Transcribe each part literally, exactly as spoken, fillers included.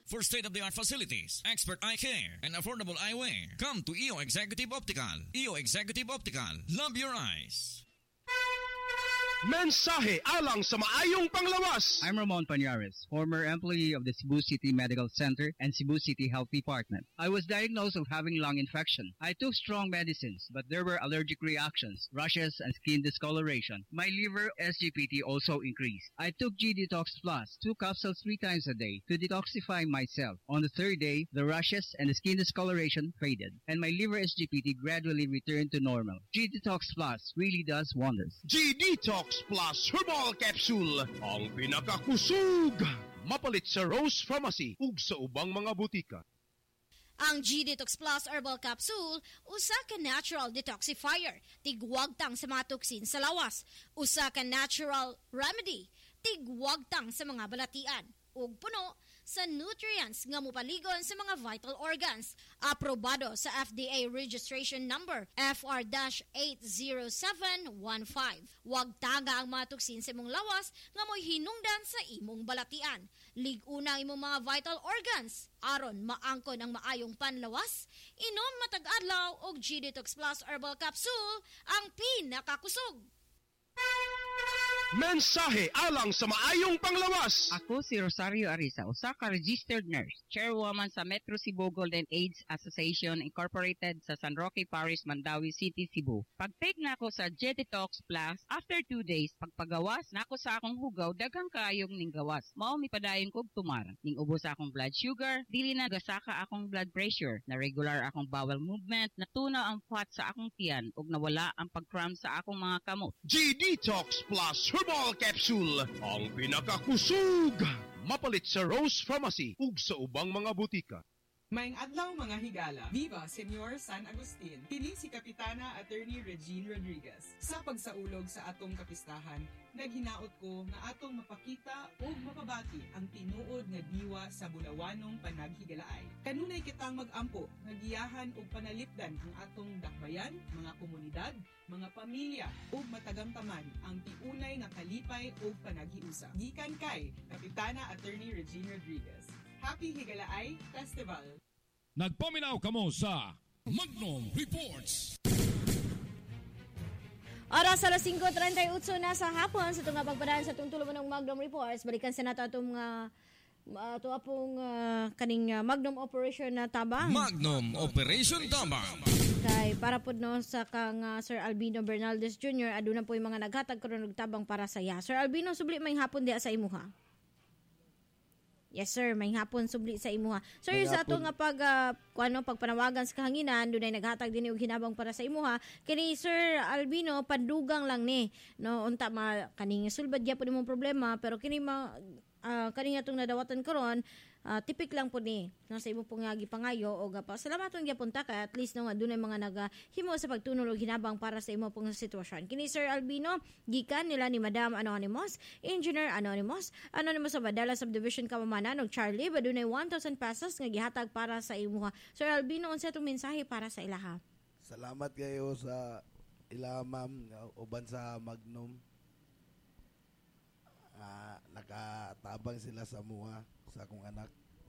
For state-of-the-art facilities, expert eye care, and affordable eyewear, come to E O Executive Optical. E O Executive Optical. Love your eyes. Mensahe alang sa maayong panglawas. I'm Ramon Pañares, former employee of the Cebu City Medical Center and Cebu City Health Department. I was diagnosed of having lung infection. I took strong medicines, but there were allergic reactions, rashes, and skin discoloration. My liver S G P T also increased. I took G Detox Plus, two capsules three times a day to detoxify myself. On the third day, the rashes and the skin discoloration faded, and my liver S G P T gradually returned to normal. G Detox Plus really does wonders. G Detox Plus Herbal Capsule, ang pinakakusog. Mapalit sa Rose Pharmacy ug sa ubang mga butika. Ang G-Detox Plus Herbal Capsule, usa ka natural detoxifier, tigwagtang sa mga toksin sa lawas. Usa ka natural remedy, tigwagtang sa mga balatian. Ug puno sa nutrients nga mopaligon sa mga vital organs. Aprobado sa F D A registration number F R eight zero seven one five. Wag taga ang mga toksin sa imong lawas nga mo'y hinungdan sa imong balatian. Lig-una ang imong mga vital organs aron maangkon ang maayong panlawas. Inom matag adlaw og G-Detox Plus Herbal Capsule, ang pinakakusog. Mensahe alang sa maayong panglawas. Ako si Rosario Arisa, usa ka registered nurse, chairwoman sa Metro Cebu Golden AIDS Association Incorporated sa San Roque Parish, Mandawi City, Cebu. Pag-take na ako sa G-Detox Plus, after two days, pagpagawas na ako sa akong hugaw, daghang kaayong ning gawas. Mao mi padayon kog tumar. Ning ubos sa akong blood sugar, dili na gasaka akong blood pressure, na regular akong bowel movement, natunaw ang fat sa akong tiyan, ug nawala ang pag-cramp sa akong mga kamot. G-Detox Plus Herbal Capsule, ang pinakakusog. Mapalit sa Rose Pharmacy ug sa ubang mga butika. Maayong adlaw mga higala. Viva Senyor San Agustin. Kini si Kapitana Attorney Regine Rodriguez. Sa pagsaulog sa atong kapistahan, naghinaot ko nga atong mapakita o mapabati ang tinuod nga diwa sa bulawanong panaghigalaay. Kanunay kitang mag-ampo, nagiyahan o panalipdan ang atong dakbayan, mga komunidad, mga pamilya o matagamtaman ang tiunay nga kalipay o panaghiusa. Gikan kay Kapitana Attorney Regine Rodriguez. Happy Higalaay Festival. Nagpaminaw kamo sa Magnum Reports. Oras alas five thirty-eight na sa hapon sa itong pagpadaan sa itong tulong ng Magnum Reports. Balikan sa nato itong uh, ito apong uh, kaning uh, Magnum Operation na tabang. Magnum Operation Tabang. Kay para po no sa kang uh, Sir Albino Bernaldez Junior aduna po yung mga naghatag karon og tabang para sa iya. Sir Albino, subli may hapon diha sa imuha. Yes sir, may hapon subli sa imuha. Sir, may sa ato nga pag uh, ano pagpanawagan sa kahanginan, dunay naghatag dinhi og hinabang para sa imuha. Kini Sir Albino pandugang lang ni. No, unta ma kaning sulbad gyapon imong problema, pero kini ma uh, kani atong nadawatan karon, uh, tipik lang po ni no, sa imong pangagi pangayo o gapa. Salamat gyapon ta ka at least no nga dunay mga nagahimo sa pagtunol og hinabang para sa imo pong sitwasyon. Kini Sir Albino gikan nila ni Madam Anonymous, Engineer Anonymous, Anonymous sa Badala Subdivision Kamamanan og Charlie, badunay one thousand pesos nga gihatag para sa imuha. Sir Albino, unsa itong mensahe para sa ilaha? Salamat kayo sa ilaha ma'am uban sa Magnum. Uh, nakatabang sila sa muha sa akong anak.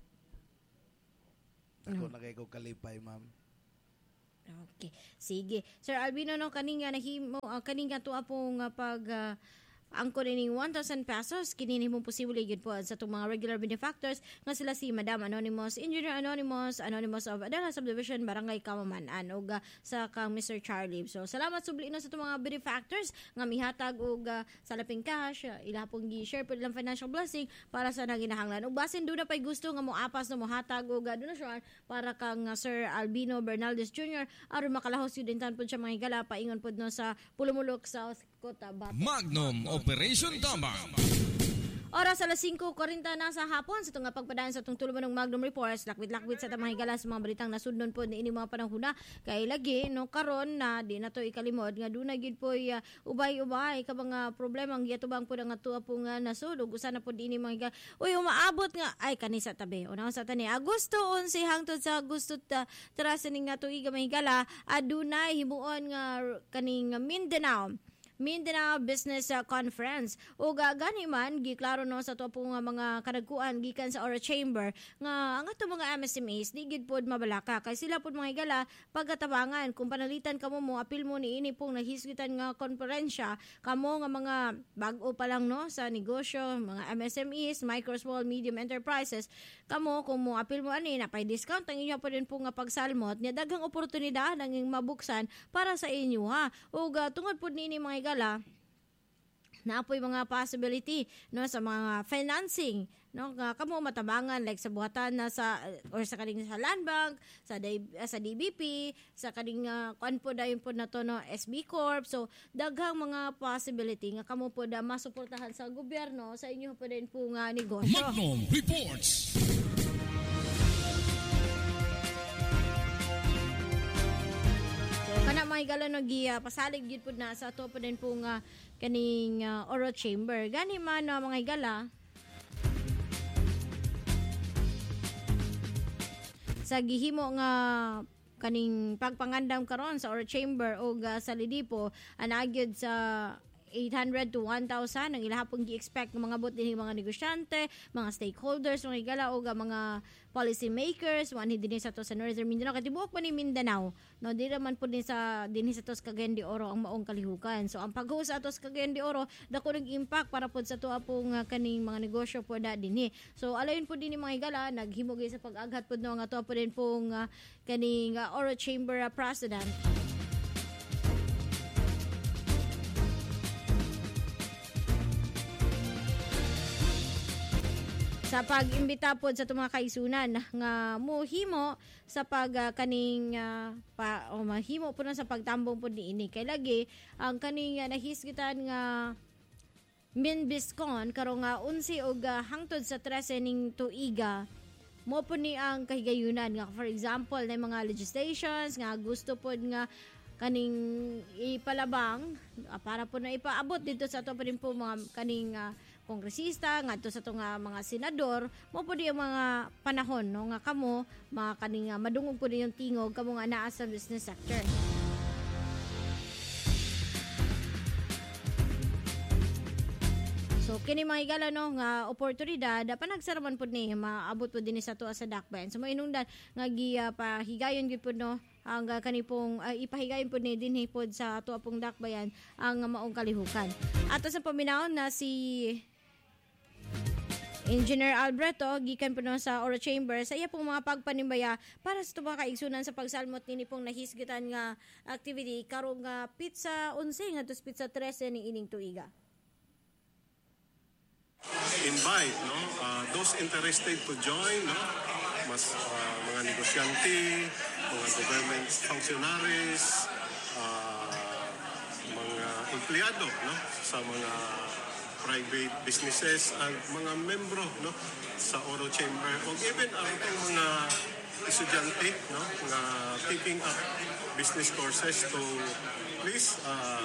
Ako no. na kayo kalipay, ma'am. Okay. Sige. Sir Albino, no, kaninga nahimo, uh, kaninga to apong uh, pag uh, angko ning one thousand pesos kinini mo posible gyud po sa itong mga regular benefactors nga sila si Madam Anonymous, Engineer Anonymous, Anonymous of Adela Subdivision, Barangay Kamamanan og uh, sa kang Mister Charlie. So salamat subli na sa itong mga benefactors nga mihatag og uh, sa laping cash, uh, ila pong gi-share po ilang financial blessing para sa naginahanglan. Ug basin do na pay gusto nga moapas na mohatag og uh, donasyon para kang uh, Sir Albino Bernaldez Junior aron makalahos yun din tan po siya mga higala paingon pod no sa Pulumulok, South Cotabato. Magnum Operation Tabang. Oras alas five forty na sa hapon sa itong pagpadaan sa itong tuluman ng Magnum Reports. Lakwit-lakwit sa tamang higala sa mga balitang nasudnon po ni ini mga panahon na kay lagi no karon na di na to ikalimod nga duna gid po uh, ubay-ubay ka mga problema ang giyatubang po nga tuwa po nga nasud ug usa na po dinhi mga higala. Uy umaabot nga ay kanisa tabi. Una sa tani Agosto eleven hangtod sa Agosto tara sa ning nga tuig nga higala adunay himuon nga kaning Mindanao Mindanao Business uh, Conference. Ug uh, gani man giklaro no sa to po nga mga kanagkuan gikan sa Oro Chamber nga ang ato mga M S M Es di gid pod mabalaka kay sila pod mga higala pagkatabangan kung panalitan kamo mo apil mo ni ini pong nahisgitan nga konferensya kamo nga mga bag-o pa lang no sa negosyo, mga M S M Es, micro, small, medium enterprises, kamo kung mo apil mo ani na pay discount ang inyo pa din po nga pagsalmot nya daghang oportunidad ang mabuksan para sa inyo ha. Ug uh, tungod pod niini mga higala naapoy mga possibility no sa mga financing no nga kamo matabangan like sa buhatan na sa or sa kaning sa Land Bank, sa D- sa D B P, sa kaning uh, kuan po dayon po na to no S B Corp. So daghang mga possibility nga kamo po da masuportahan sa gobyerno sa inyo po din po nga negosyo. Magnum Reports. Kana may gala no giya pasalig gid pud na sa ato pa din po nga kaning uh, Oro Chamber. Gani man uh, mga higala sa gihimo nga kaning pagpangandam karon sa Oro Chamber o uh, sa Lidipo anagyod sa eight hundred to one thousand ang ilahapon gi-expect ng mga bot dinhi mga negosyante, mga stakeholders, mga higala o uh, mga policy makers one din sa to sa Northern Mindanao katibuok pa ni Mindanao no di naman po din sa dinhi sa tos Cagayan de Oro ang maong kalihukan. So ang pag-host sa tos Cagayan de Oro dako nag impact para pod sa tuwa pong uh, kaning mga negosyo po da dinhi. So alayon po din ni mga higala naghimo gyud sa pag-aghat pod no nga tuwa po din pong uh, kaning uh, Oro Chamber uh, President. Sa pag-imbita pod sa mga kaisunan nga mohimo sa pag uh, kaning uh, pa o mahimo po na sa pagtambong pod niini kay lagi ang kaning uh, nahisgitan nga Minbiscon karong nga unsi og uh, hangtod sa trese ning tuiga mo po ni ang kahigayunan nga for example na mga legislations nga gusto pod nga kaning ipalabang uh, para po na ipaabot dito sa ato pa rin po mga kaning uh, kongresista ngadto sa to nga mga senador mo po di ang mga panahon no nga kamo mga kaning uh, madungog po yung tingog kamo nga naa sa business sector. So kini mga higala no nga oportunidad panagsaraman pud ni maabot pud dinhi sa tuwa sa dakbayan. So mainungdan nga gi uh, pahigayon gyud pud no ang uh, kanipong uh, ipahigayon pud ni dinhi pud sa tuwa pong dakbayan ang uh, maong kalihukan. Ato sa paminaon na si Engineer Alberto gikan po sa Oro Chamber sa iya pong mga pagpanimbaya para sa mga kaigsunan sa pagsalmot nini pong nahisgitan nga activity karong nga pizza onse nga tos pizza trese ning ining tuiga. Invite no uh, those interested to join no mas uh, mga negosyante, mga government functionaries, uh, mga empleyado no sa mga private businesses at mga membro no sa Oro Chamber o even ang mga estudyante no nga taking up business courses to please uh, uh,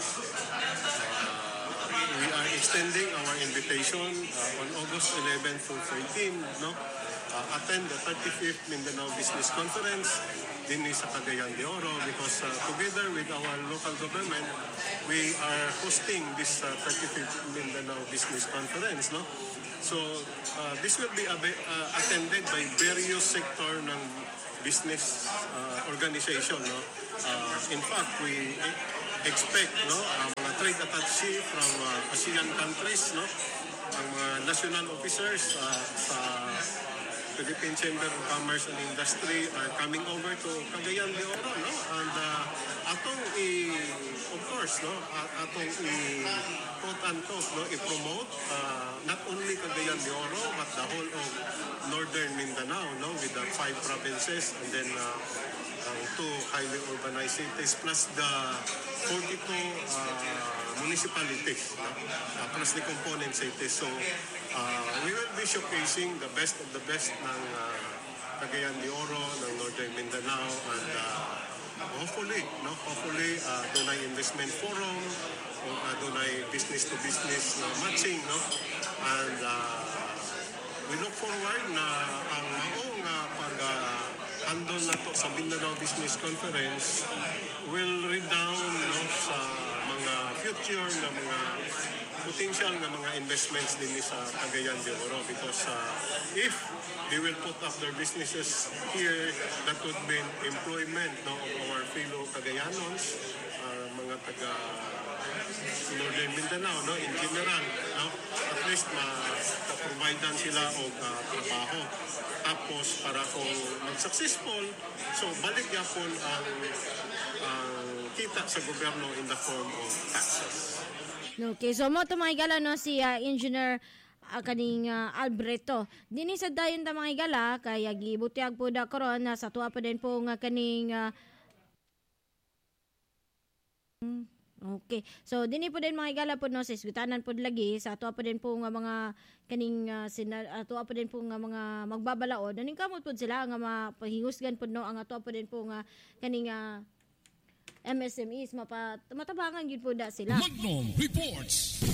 we are extending our invitation uh, on August eleventh to thirteenth no uh, attend the thirty-fifth Mindanao Business Conference din sa Cagayan de Oro because uh, together with our local government we are hosting this uh, thirty-fifth Mindanao Business Conference no so uh, this will be uh, attended by various sector ng business uh, organization no uh, in fact we expect no uh, mga trade attaché from uh, ASEAN countries no ang mga national officers uh, sa Philippine Chamber of Commerce and Industry are coming over to Cagayan de Oro no and uh, atong i of course no atong i quote unquote no i-promote uh, not only Cagayan de Oro but the whole of northern Mindanao no with the five provinces and then uh, uh, two highly urbanized cities plus the forty-two uh, municipalities no? uh, plus the component cities so uh, we will be showcasing the best of the best ng uh, Cagayan de Oro ng northern Mindanao and uh, hopefully no hopefully uh, dunay investment forum o uh, dunay business to business uh, matching no and uh, we look forward na ang maong uh, pag uh, handle na to sa Mindanao Business Conference will redound no sa mga future future ng mga potential ng mga investments din sa Cagayan de Oro because uh, if they will put up their businesses here, that would mean employment no, of our fellow Cagayanons, uh, mga taga Northern Mindanao, no, in general, no, at least ma-providean sila o uh, trabaho. Tapos para kung mag-successful, so balik yapon ang ang kita sa gobyerno in the form of taxes. Okay, so mo to mga igala no si uh, Engineer uh, kaning uh, Alberto. Dini sa dayon ta mga igala kay gibutiag po da karon na sa tuwa pa din po nga kaning uh, okay. So dini po din mga igala po no sa isgutanan po lagi sa tuwa pa din po nga mga kaning uh, sina, uh, tuwa pa din po nga mga magbabalaod. Daning kamot po sila nga mapahingusgan po no ang tuwa pa din po nga kaning uh, M S M Es mapa matabangan gyud po da sila. Magnum Reports.